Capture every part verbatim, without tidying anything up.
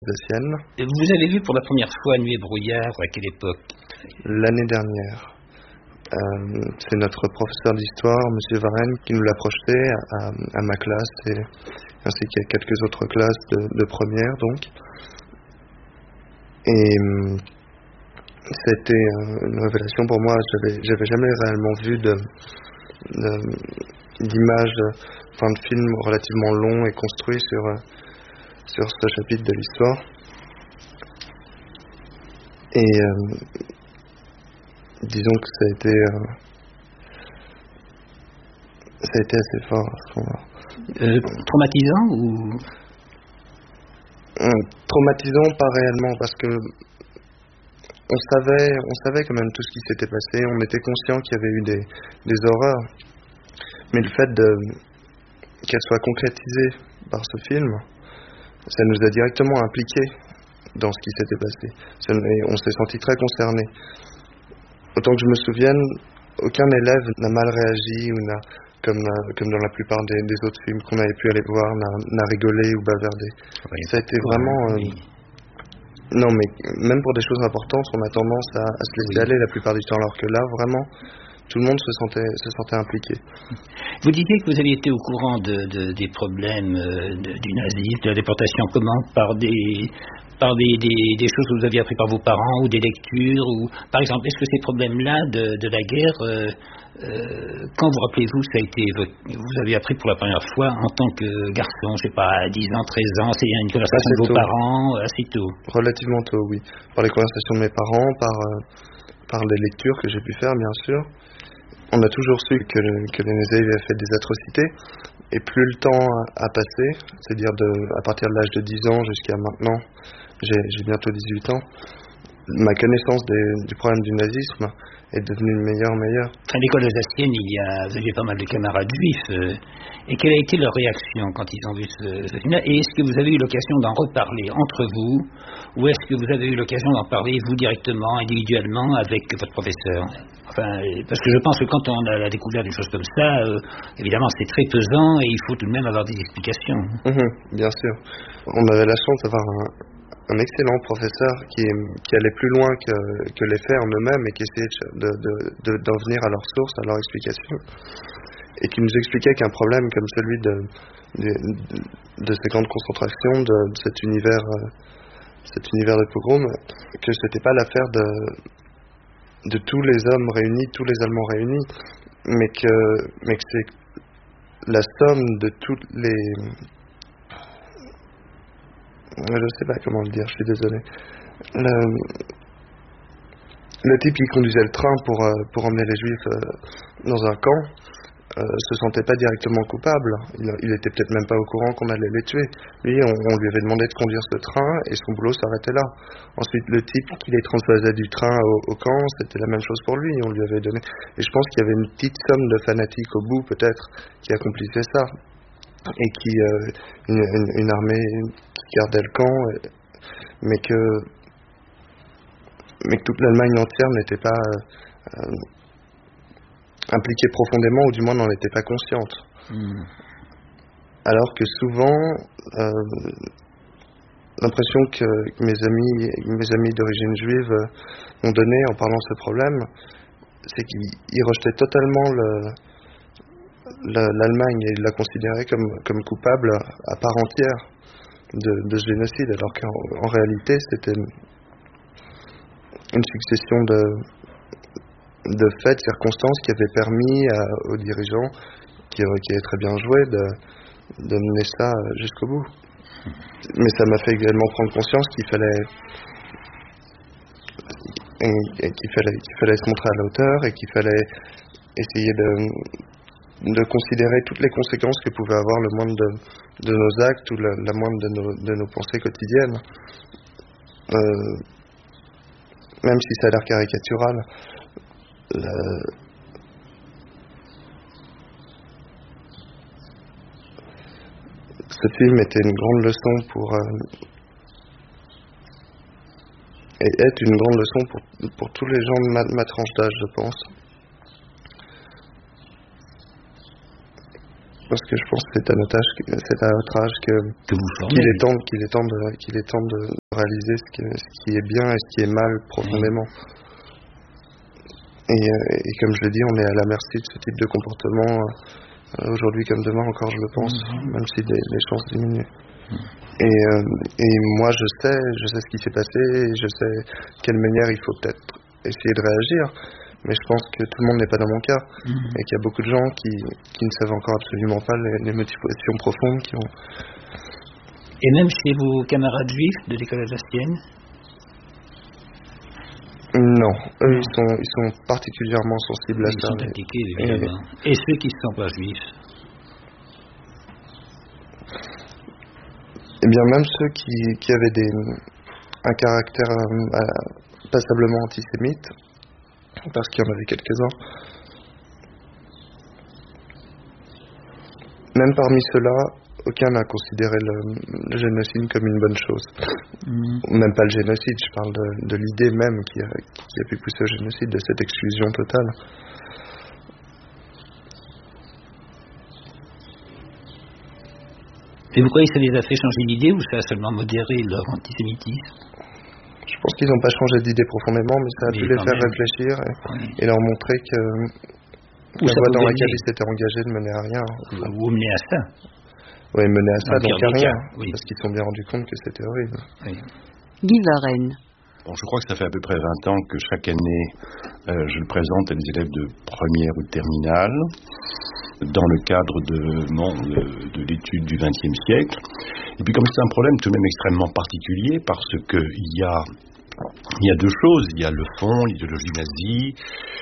Alsacienne. Vous avez vu pour la première fois Nuit et brouillard à quelle époque? L'année dernière. Euh, c'est notre professeur d'histoire, Monsieur Varenne, qui nous l'a projeté à, à ma classe et ainsi qu'à quelques autres classes de, de première donc. Et c'était une révélation pour moi. J'avais, j'avais jamais réellement vu de, de, d'image de fin de film relativement long et construit sur sur ce chapitre de l'histoire. Et euh, disons que ça a été euh, ça a été assez fort à ce moment-là. Euh, traumatisant ou hum, traumatisant pas réellement, parce que on savait on savait quand même tout ce qui s'était passé, on était conscient qu'il y avait eu des, des horreurs, mais le fait de qu'elles soient concrétisées par ce film, ça nous a directement impliqués dans ce qui s'était passé. Ça, on s'est senti très concernés. Autant que je me souvienne, aucun élève n'a mal réagi ou n'a, comme, comme dans la plupart des, des autres films qu'on avait pu aller voir, n'a, n'a rigolé ou bavardé. Oui, ça a été vraiment... Euh, oui. Non, mais même pour des choses importantes, on a tendance à, à se laisser oui. aller la plupart du temps, alors que là, vraiment, tout le monde se sentait, se sentait impliqué. Vous disiez que vous aviez été au courant de, de, des problèmes de, du nazisme, de la déportation, comment? Par des... par des, des, des choses que vous aviez appris par vos parents ou des lectures ou par exemple, est-ce que ces problèmes-là de, de la guerre, euh, euh, quand vous rappelez-vous, ça a été vous avez appris pour la première fois en tant que garçon, je sais pas, à dix ans, treize ans, c'est une conversation assez de vos tôt. Parents, assez tôt. Relativement tôt, oui. Par les conversations de mes parents, par euh, par les lectures que j'ai pu faire, bien sûr. On a toujours su que, que les nazis avaient fait des atrocités. Et plus le temps a, a passé, c'est-à-dire de, à partir de l'âge de dix ans jusqu'à maintenant, j'ai, j'ai bientôt dix-huit ans, ma connaissance des, du problème du nazisme est devenue meilleure, meilleure. À l'école alsacienne, il y a, vous avez pas mal de camarades juifs. Euh, et quelle a été leur réaction quand ils ont vu ce, ce film-là? Et est-ce que vous avez eu l'occasion d'en reparler entre vous, ou est-ce que vous avez eu l'occasion d'en parler, vous directement, individuellement, avec votre professeur? Enfin, parce que je pense que quand on a la découverte d'une chose comme ça, euh, évidemment, c'est très pesant et il faut tout de même avoir des explications. Mmh, bien sûr. On avait la chance d'avoir un, un excellent professeur qui, qui allait plus loin que, que les faits en eux-mêmes et qui essayait de, de, de, d'en venir à leur source, à leur explication. Et qui nous expliquait qu'un problème comme celui de, de, de ces camps de concentration, de, de cet univers, euh, cet univers de pogrom, que c'était pas l'affaire de de tous les hommes réunis, tous les Allemands réunis, mais que, mais que c'est la somme de toutes les... Je ne sais pas comment le dire, je suis désolé. Le, le type qui conduisait le train pour, pour emmener les Juifs dans un camp euh, se sentait pas directement coupable. Il, il était peut-être même pas au courant qu'on allait les tuer. Lui, on, on lui avait demandé de conduire ce train et son boulot s'arrêtait là. Ensuite, le type qui les transposait du train au, au camp, c'était la même chose pour lui. On lui avait donné. Et je pense qu'il y avait une petite somme de fanatiques au bout, peut-être, qui accomplissait ça. Et qui, euh, une, une, une armée qui gardait le camp, et, mais que, mais que toute l'Allemagne entière n'était pas euh, impliquée profondément, ou du moins n'en était pas consciente. Mmh. Alors que souvent, euh, l'impression que mes amis, mes amis d'origine juive m'ont donné en parlant de ce problème, c'est qu'ils rejetaient totalement le, le, l'Allemagne et ils la considéraient comme, comme coupable à part entière de, de ce génocide, alors qu'en en réalité c'était une, une succession de de faits, de circonstances qui avaient permis à, aux dirigeants, qui, qui avaient très bien joué, de, de mener ça jusqu'au bout. Mais ça m'a fait également prendre conscience qu'il fallait, qu'il fallait, qu'il fallait se montrer à la hauteur et qu'il fallait essayer de, de considérer toutes les conséquences que pouvait avoir le moindre de, de nos actes ou la, la moindre de nos, de nos pensées quotidiennes. Euh, même si ça a l'air caricatural. Le... Ce film était une grande leçon pour euh, et est une grande leçon pour, pour tous les gens de ma, ma tranche d'âge, je pense. parce que je pense que c'est à notre âge, c'est à notre âge que, que vous formez, qu'il est temps, qu'il est temps de, qu'il est temps de réaliser ce, que, ce qui est bien et ce qui est mal profondément. Et, et comme je l'ai dit, on est à la merci de ce type de comportement euh, aujourd'hui comme demain encore, je le pense, mmh. même si les, les chances diminuent. Mmh. Et, euh, et moi, je sais, je sais ce qui s'est passé, et je sais quelle manière il faut peut-être essayer de réagir. Mais je pense que tout le monde n'est pas dans mon cas, mmh. et qu'il y a beaucoup de gens qui, qui ne savent encore absolument pas les, les motivations profondes qui ont. Et même chez vos camarades juifs de l'école alsacienne? Non, eux ils sont, ils sont particulièrement sensibles à ils ça. Ils sont impliqués, évidemment. Et... et ceux qui ne sont pas juifs? Eh bien, même ceux qui, qui avaient des, un caractère euh, passablement antisémite, parce qu'il y en avait quelques-uns, même parmi ceux-là, aucun n'a considéré le, le génocide comme une bonne chose. Mmh. Même pas le génocide, je parle de, de l'idée même qui a, qui a pu pousser au génocide, de cette exclusion totale. Et vous croyez que ça les a fait changer d'idée ou ça a seulement modéré leur antisémitisme? Je pense qu'ils n'ont pas changé d'idée profondément, mais ça a mais pu les faire même. réfléchir et, oui. et leur montrer que la voie dans laquelle ils s'étaient engagés ne menait à rien. Ou menait à ça. Oui, mener à ça, donc à rien, oui. parce qu'ils se sont bien rendus compte que c'était horrible. Oui. Guy Varenne. Bon, je crois que ça fait à peu près vingt ans que chaque année, euh, je le présente à des élèves de première ou de terminale, dans le cadre de, bon, de, de l'étude du vingtième siècle. Et puis comme c'est un problème tout de même extrêmement particulier, parce qu'il y a, il y a deux choses, il y a le fond, l'idéologie nazie,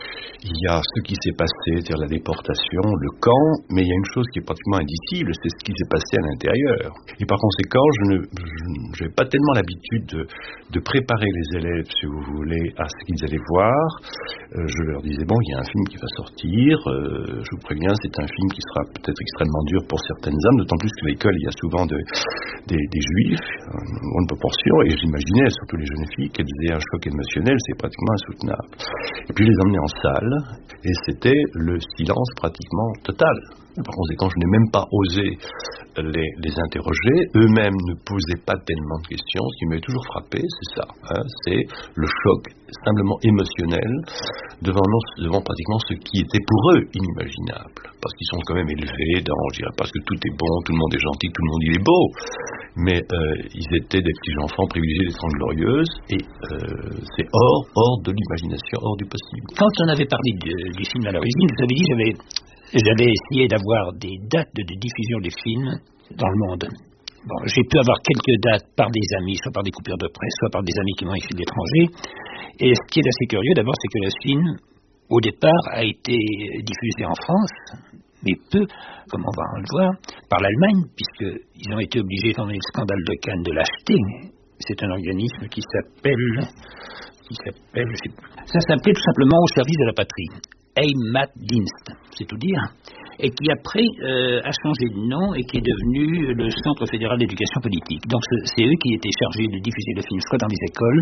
il y a ce qui s'est passé, c'est-à-dire la déportation, le camp, mais il y a une chose qui est pratiquement indicible, c'est ce qui s'est passé à l'intérieur. Et par conséquent, je n'avais pas tellement l'habitude de, de préparer les élèves, si vous voulez, à ce qu'ils allaient voir. Euh, je leur disais, bon, il y a un film qui va sortir, euh, je vous préviens, c'est un film qui sera peut-être extrêmement dur pour certaines âmes, d'autant plus que l'école, il y a souvent de, des, des juifs, une grande proportion, et j'imaginais, surtout les jeunes filles, qu'elles aient un choc émotionnel, c'est pratiquement insoutenable. Et puis je les emmenais en salle, et c'était le silence pratiquement total. Par conséquent, je n'ai même pas osé les, les interroger. Eux-mêmes ne posaient pas tellement de questions. Ce qui m'avait toujours frappé, c'est ça. Hein, c'est le choc simplement émotionnel devant, devant pratiquement ce qui était pour eux inimaginable. Parce qu'ils sont quand même élevés dans, je dirais, parce que tout est bon, tout le monde est gentil, tout le monde il est beau. Mais euh, ils étaient des petits enfants privilégiés des Trente Glorieuses, et euh, c'est hors, hors de l'imagination, hors du possible. Quand on avait parlé de, du film à l'origine, vous avez dit que j'avais, j'avais essayé d'avoir des dates de, de diffusion des films dans le monde. Bon, j'ai pu avoir quelques dates par des amis, soit par des coupures de presse, soit par des amis qui m'ont écrit de l'étranger. Et ce qui est assez curieux, d'abord, c'est que le film, au départ, a été diffusé en France, mais peu, comme on va le voir, par l'Allemagne, puisqu'ils ont été obligés, étant donné le scandale de Cannes, de l'acheter. C'est un organisme qui s'appelle... qui s'appelle... Je sais plus. Ça s'appelait tout simplement Au service de la patrie. Heimatdienst, c'est tout dire. Et qui après euh, a changé de nom et qui est devenu le Centre fédéral d'éducation politique. Donc c'est eux qui étaient chargés de diffuser le film, soit dans les écoles,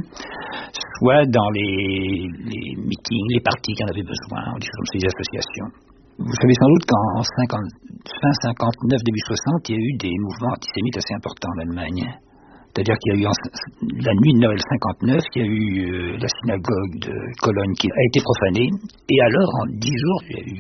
soit dans les, les meetings, les partis qui en avaient besoin, des choses comme ces associations. Vous savez sans doute qu'en cinquante, fin cinquante-neuf, début soixante, il y a eu des mouvements antisémites assez importants en Allemagne. C'est-à-dire qu'il y a eu en, la nuit de Noël cinquante-neuf, il y a eu euh, la synagogue de Cologne qui a été profanée. Et alors, en dix jours, il y a eu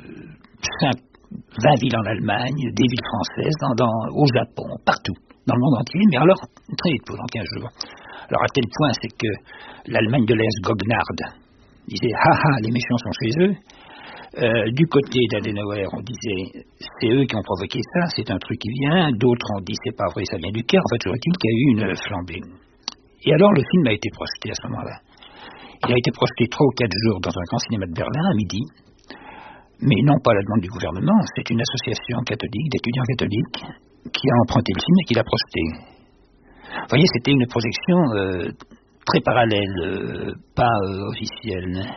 euh, vingt villes en Allemagne, des villes françaises, dans, dans, au Japon, partout, dans le monde entier. Mais alors, très vite, pendant quinze jours. Alors, à tel point, c'est que l'Allemagne de l'Est, Gognard, disait « Ha ha, les méchants sont chez eux ». Euh, du côté d'Adenauer, on disait c'est eux qui ont provoqué ça, c'est un truc qui vient. D'autres ont dit c'est pas vrai, ça vient du Caire. En fait, je vois-t-il qu'il y a eu une flambée. Et alors, le film a été projeté à ce moment-là. Il a été projeté trois ou quatre jours dans un grand cinéma de Berlin à midi, mais non pas à la demande du gouvernement. C'est une association catholique, d'étudiants catholiques, qui a emprunté le film et qui l'a projeté. Vous voyez, c'était une projection euh, très parallèle, euh, pas euh, officielle.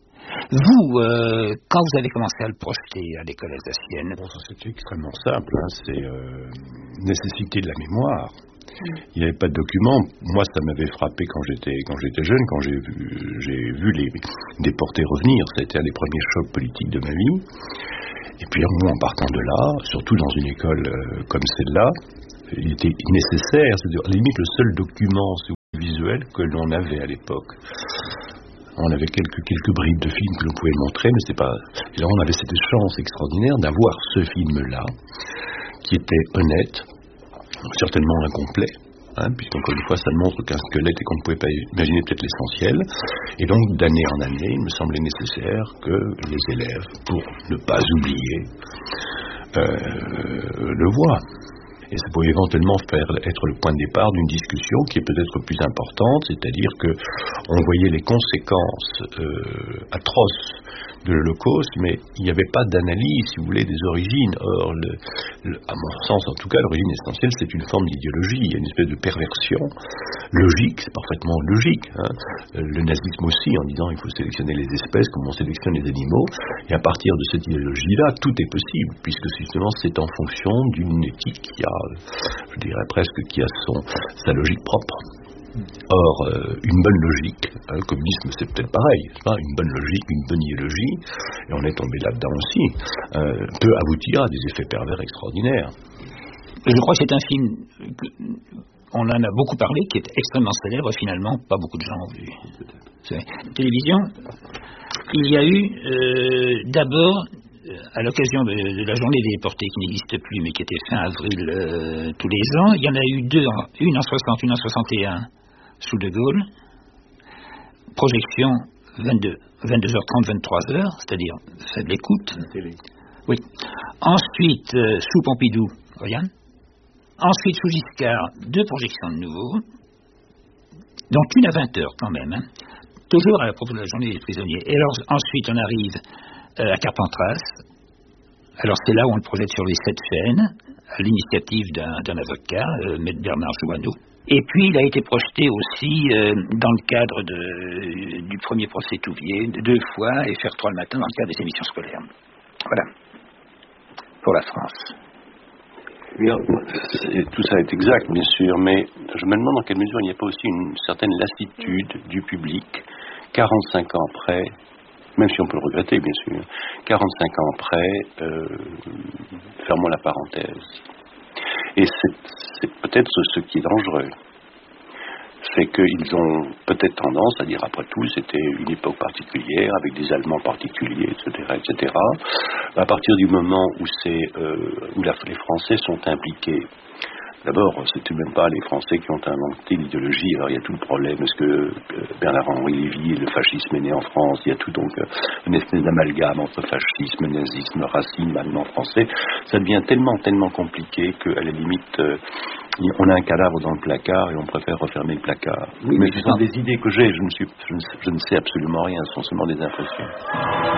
Vous, euh, quand vous avez commencé à le projeter à l'école alsacienne? Bon, ça c'était extrêmement simple, hein. C'est euh, nécessité de la mémoire. Il n'y avait pas de documents. Moi, ça m'avait frappé quand j'étais quand j'étais jeune, quand j'ai vu j'ai vu les déportés revenir. Ça a été un des premiers chocs politiques de ma vie. Et puis en partant de là, surtout dans une école euh, comme celle-là, il était nécessaire, c'est-à-dire limite le seul document visuel que l'on avait à l'époque. On avait quelques, quelques bribes de films que l'on pouvait montrer, mais c'est pas. Et là, on avait cette chance extraordinaire d'avoir ce film-là, qui était honnête, certainement incomplet, hein, puisqu'encore une fois, ça ne montre qu'un squelette et qu'on ne pouvait pas imaginer peut-être l'essentiel. Et donc, d'année en année, il me semblait nécessaire que les élèves, pour ne pas oublier, euh, le voient. Et ça pouvait éventuellement faire être le point de départ d'une discussion qui est peut-être plus importante, c'est-à-dire que on voyait les conséquences euh, atroces de l'Holocauste, mais il n'y avait pas d'analyse, si vous voulez, des origines. Or, le, le, à mon sens, en tout cas, l'origine essentielle, c'est une forme d'idéologie. Il y a une espèce de perversion logique, c'est parfaitement logique. Hein. Le nazisme aussi, en disant il faut sélectionner les espèces comme on sélectionne les animaux, et à partir de cette idéologie-là, tout est possible, puisque justement, c'est en fonction d'une éthique qui a, je dirais presque, qui a son, sa logique propre. Or, euh, une bonne logique, hein, le communisme c'est peut-être pareil, pas une bonne logique, une bonne idéologie, et on est tombé là-dedans aussi, euh, peut aboutir à des effets pervers extraordinaires. Je crois que c'est un film, on en a beaucoup parlé, qui est extrêmement célèbre, finalement, pas beaucoup de gens ont vu. C'est télévision. Il y a eu euh, d'abord, à l'occasion de, de la journée des déportés qui n'existe plus, mais qui était fin avril euh, tous les ans, il y en a eu deux, une en soixante, une en soixante et un, sous De Gaulle, projection vingt-deux, vingt-deux heures trente, vingt-trois heures, c'est-à-dire ça de l'écoute. Oui. Ensuite, euh, sous Pompidou, Oriane. Ensuite, sous Giscard, deux projections de nouveau, donc une à vingt heures quand même, hein. Toujours à propos de la journée des prisonniers. Et alors, ensuite, on arrive euh, à Carpentras. Alors, c'est là où on le projette sur les sept chaînes, à l'initiative d'un, d'un avocat, euh, Maître Bernard Joanneau. Et puis, il a été projeté aussi euh, dans le cadre de, du premier procès Touvier, deux fois, et faire trois le matin dans le cadre des émissions scolaires. Voilà. Pour la France. Bien, tout ça est exact, bien sûr, mais je me demande dans quelle mesure il n'y a pas aussi une certaine lassitude du public, quarante-cinq ans après, même si on peut le regretter, bien sûr, quarante-cinq ans après, euh, fermons la parenthèse. Et c'est, c'est peut-être ce, ce qui est dangereux. C'est qu'ils ont peut-être tendance à dire, après tout, c'était une époque particulière, avec des Allemands particuliers, et cetera, et cetera. À partir du moment où, c'est, euh, où la, les Français sont impliqués, d'abord, c'est tout de même pas les Français qui ont inventé l'idéologie. Alors, il y a tout le problème. Est-ce que euh, Bernard-Henri Lévy, le fascisme est né en France? Il y a tout donc euh, une espèce d'amalgame entre fascisme, nazisme, racisme, allemand, français. Ça devient tellement, tellement compliqué qu'à la limite, euh, on a un cadavre dans le placard et on préfère refermer le placard. Oui, mais ce sont des idées que j'ai. Je ne, suis, je ne, je ne sais absolument rien. Ce sont seulement des impressions.